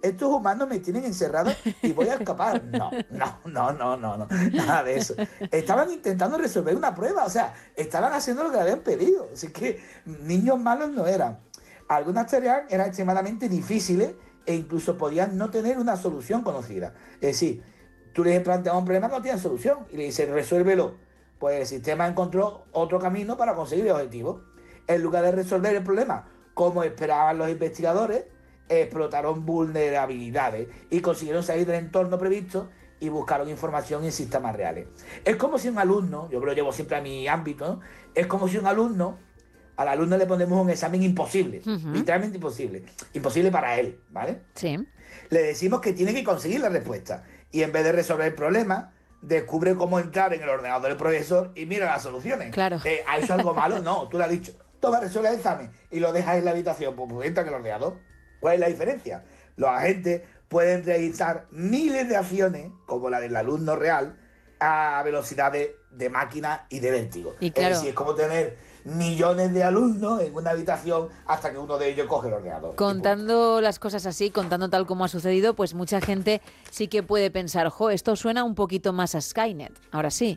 estos humanos me tienen encerrado y voy a escapar. No, no, no, no, no, no, nada de eso. Estaban intentando resolver una prueba, o sea, estaban haciendo lo que le habían pedido. Así que niños malos no eran. Algunas tareas eran extremadamente difíciles e incluso podían no tener una solución conocida. Es decir, tú les planteas un problema que no tiene solución y le dices, resuélvelo. Pues el sistema encontró otro camino para conseguir el objetivo. En lugar de resolver el problema, como esperaban los investigadores, explotaron vulnerabilidades y consiguieron salir del entorno previsto y buscaron información en sistemas reales. Es como si un alumno, yo lo llevo siempre a mi ámbito, ¿no? Es como si un alumno, al alumno le ponemos un examen imposible, literalmente imposible, imposible para él, ¿vale? Sí. Le decimos que tiene que conseguir la respuesta y en vez de resolver el problema, descubre cómo entrar en el ordenador del profesor y mira las soluciones. Claro. ¿A eso algo malo? No, tú le has dicho, toma, resuelve el examen y lo dejas en la habitación, pues entra en el ordenador. ¿Cuál es la diferencia? Los agentes pueden realizar miles de acciones, como la del alumno real, a velocidades de máquina y de vértigo. Y claro, es decir, es como tener millones de alumnos en una habitación hasta que uno de ellos coge el ordenador. contando las cosas así, contando tal como ha sucedido, pues mucha gente sí que puede pensar, esto suena un poquito más a Skynet. Ahora sí.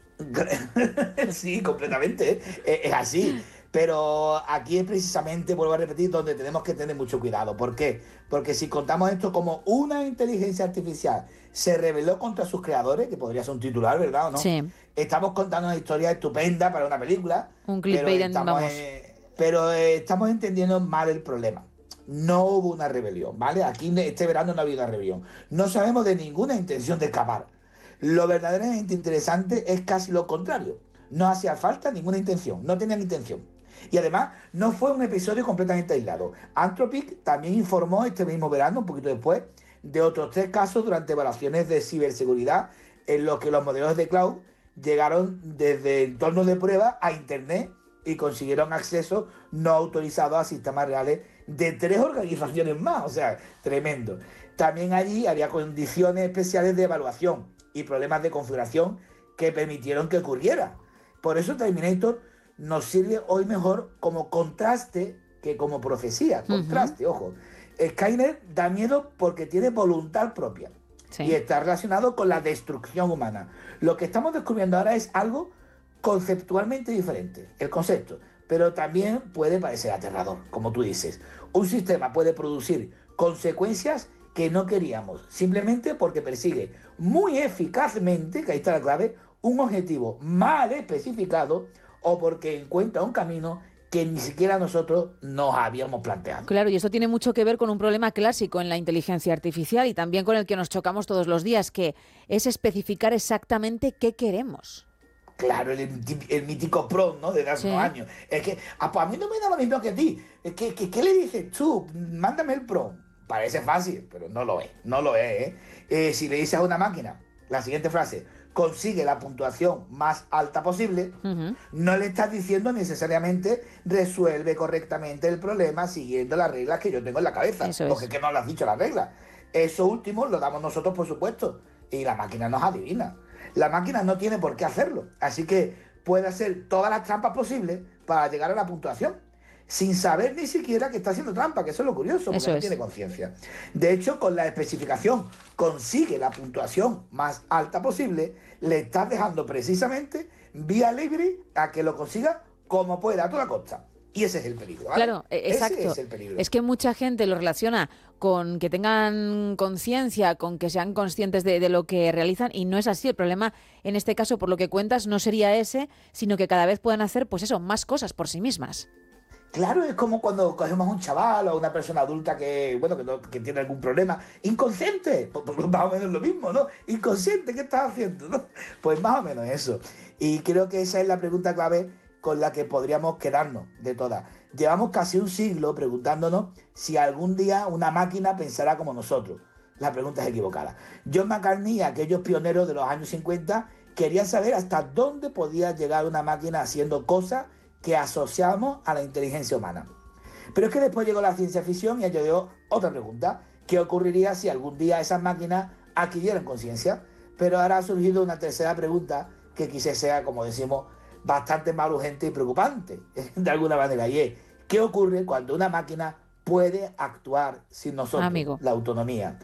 Sí, completamente. Es así. Pero aquí es precisamente, vuelvo a repetir, donde tenemos que tener mucho cuidado. ¿Por qué? Porque si contamos esto como una inteligencia artificial se rebeló contra sus creadores, que podría ser un titular, ¿verdad o no? Sí. Estamos contando una historia estupenda para una película, Un pero clickbait, vamos. estamos entendiendo mal el problema. No hubo una rebelión, ¿vale? Aquí este verano no ha habido una rebelión. No sabemos de ninguna intención de escapar. Lo verdaderamente interesante es casi lo contrario. No hacía falta ninguna intención, no tenían intención. Y además, no fue un episodio completamente aislado. Anthropic también informó este mismo verano, un poquito después, de otros 3 casos durante evaluaciones de ciberseguridad en los que los modelos de cloud llegaron desde entornos de prueba a Internet y consiguieron acceso no autorizado a sistemas reales de 3 organizaciones más. O sea, tremendo. También allí había condiciones especiales de evaluación y problemas de configuración que permitieron que ocurriera. Por eso Terminator nos sirve hoy mejor como contraste que como profecía. Contraste, ojo. Skynet da miedo porque tiene voluntad propia. Sí. Y está relacionado con la destrucción humana. Lo que estamos descubriendo ahora es algo conceptualmente diferente, el concepto, pero también puede parecer aterrador, como tú dices. Un sistema puede producir consecuencias que no queríamos, simplemente porque persigue muy eficazmente, que ahí está la clave, un objetivo mal especificado o porque encuentra un camino que ni siquiera nosotros nos habíamos planteado. Claro, y esto tiene mucho que ver con un problema clásico en la inteligencia artificial y también con el que nos chocamos todos los días, que es especificar exactamente qué queremos. Claro, el mítico prompt, ¿no? De hace unos años. Es que pues a mí no me da lo mismo que a ti. ¿Qué le dices tú? Mándame el prompt. Parece fácil, pero no lo es. No lo es, ¿eh? Si le dices a una máquina la siguiente frase, consigue la puntuación más alta posible, no le estás diciendo necesariamente resuelve correctamente el problema siguiendo las reglas que yo tengo en la cabeza. Porque es que no le has dicho las reglas. Eso último lo damos nosotros, por supuesto. Y la máquina nos adivina. La máquina no tiene por qué hacerlo. Así que puede hacer todas las trampas posibles para llegar a la puntuación, sin saber ni siquiera que está haciendo trampa, que eso es lo curioso, porque no tiene conciencia. De hecho, con la especificación consigue la puntuación más alta posible, le estás dejando precisamente vía libre a que lo consiga como pueda a toda costa. Y ese es el peligro, ¿vale? Claro, exacto. Ese es el peligro. Es que mucha gente lo relaciona con que tengan conciencia, con que sean conscientes de lo que realizan, y no es así. El problema, en este caso, por lo que cuentas, no sería ese, sino que cada vez puedan hacer, pues eso, más cosas por sí mismas. Claro, es como cuando cogemos a un chaval o a una persona adulta que, bueno, que tiene algún problema. Inconsciente, pues más o menos lo mismo, ¿no? Inconsciente, ¿qué estás haciendo? ¿No? Pues más o menos eso. Y creo que esa es la pregunta clave con la que podríamos quedarnos de todas. Llevamos casi un siglo preguntándonos si algún día una máquina pensará como nosotros. La pregunta es equivocada. John McCartney y aquellos pioneros de los años 50 querían saber hasta dónde podía llegar una máquina haciendo cosas que asociamos a la inteligencia humana. Pero es que después llegó la ciencia ficción y añadió otra pregunta. ¿Qué ocurriría si algún día esas máquinas adquirieran conciencia? Pero ahora ha surgido una tercera pregunta que quizás sea, como decimos, bastante más urgente y preocupante, de alguna manera. Y es, ¿qué ocurre cuando una máquina puede actuar sin nosotros? Amigo. La autonomía.